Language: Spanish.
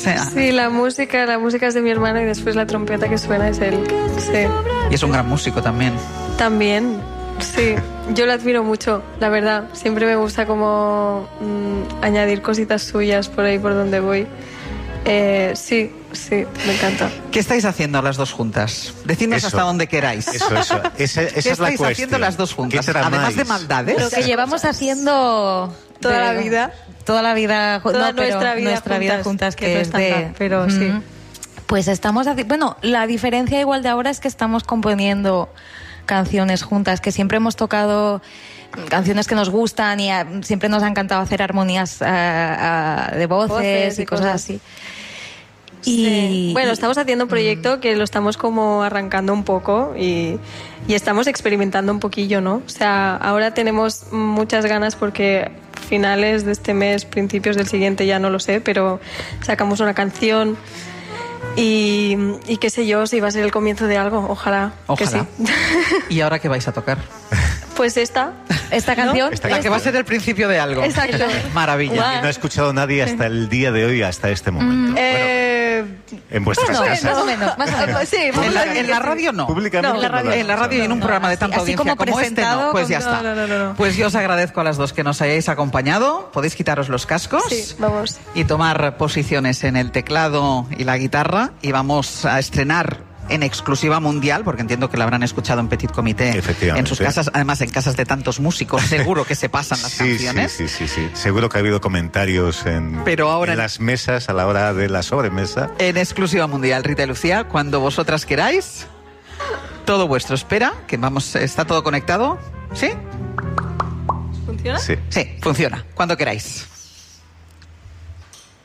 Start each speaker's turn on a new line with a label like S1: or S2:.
S1: Sí, la música es de mi hermano y después la trompeta que suena es él. Sí.
S2: Y es un gran músico también.
S1: También, sí. Yo lo admiro mucho, la verdad. Siempre me gusta como añadir cositas suyas por ahí por donde voy. Sí, me encanta.
S2: ¿Qué estáis haciendo las dos juntas? Decidnos hasta donde queráis.
S3: Esa es la cuestión.
S2: ¿Qué estáis haciendo las dos juntas? Además de maldades.
S4: Lo que llevamos haciendo
S1: toda la vida.
S4: Toda nuestra vida juntas, que es de...
S1: Pero sí.
S4: Pues estamos... Bueno, la diferencia igual de ahora es que estamos componiendo canciones juntas, que siempre hemos tocado canciones que nos gustan y siempre nos ha encantado hacer armonías de voces y cosas así.
S1: Sí. Bueno, estamos haciendo un proyecto que lo estamos como arrancando un poco y estamos experimentando un poquillo, ¿no? O sea, ahora tenemos muchas ganas porque finales de este mes, principios del siguiente, ya no lo sé, pero sacamos una canción y qué sé yo, si va a ser el comienzo de algo, ojalá. Que sí.
S2: ¿Y ahora qué vais a tocar?
S1: Pues esta
S4: canción,
S2: ¿no? La que va a ser el principio de algo.
S1: Exacto.
S2: Maravilla.
S3: Y no ha escuchado nadie hasta el día de hoy, hasta este momento. En vuestras casas.
S4: Más o menos.
S1: Sí,
S2: en la radio no.
S3: Públicamente.
S2: No, en la radio y en un programa de tanta audiencia como este no. Pues ya está.
S1: No.
S2: Pues yo os agradezco a las dos que nos hayáis acompañado. Podéis quitaros los cascos.
S1: Sí, vamos.
S2: Y tomar posiciones en el teclado y la guitarra. Y vamos a estrenar en exclusiva mundial, porque entiendo que la habrán escuchado en Petit Comité en sus casas, además en casas de tantos músicos, seguro que se pasan las canciones.
S3: Sí. Seguro que ha habido comentarios en las mesas a la hora de la sobremesa.
S2: En exclusiva mundial, Rita y Lucía, cuando vosotras queráis, todo vuestro. Espera, que está todo conectado. ¿Sí?
S1: ¿Funciona?
S3: Sí.
S2: Sí, funciona. Cuando queráis.